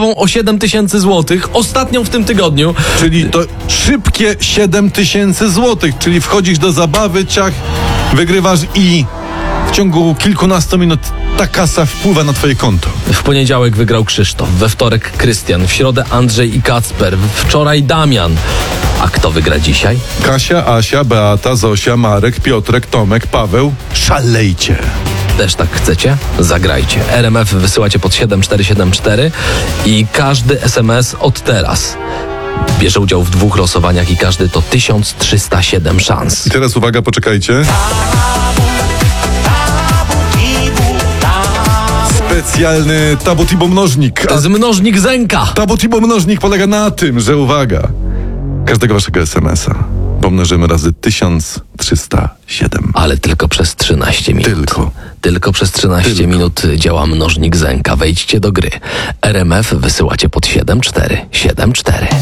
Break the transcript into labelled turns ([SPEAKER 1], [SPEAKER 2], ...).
[SPEAKER 1] o 7 000 złotych, ostatnią w tym tygodniu.
[SPEAKER 2] Czyli to szybkie 7 000 złotych, czyli wchodzisz do zabawy, ciach, wygrywasz i w ciągu kilkunastu minut ta kasa wpływa na twoje konto.
[SPEAKER 1] W poniedziałek wygrał Krzysztof, we wtorek Krystian, w środę Andrzej i Kacper, wczoraj Damian. A kto wygra dzisiaj?
[SPEAKER 2] Kasia, Asia, Beata, Zosia, Marek, Piotrek, Tomek, Paweł. Szalejcie.
[SPEAKER 1] Też tak chcecie? Zagrajcie. RMF wysyłacie pod 7474 i każdy SMS od teraz bierze udział w 2 losowaniach i każdy to 1307 szans.
[SPEAKER 2] I teraz uwaga, poczekajcie. Specjalny Tabutibo mnożnik.
[SPEAKER 1] To jest mnożnik Zenka.
[SPEAKER 2] Tabutibo mnożnik polega na tym, że uwaga, każdego waszego SMS-a pomnożymy razy 1307.
[SPEAKER 1] Ale tylko przez 13 minut. Tylko przez 13 minut działa mnożnik Zenka. Wejdźcie do gry. RMF wysyłacie pod 7474.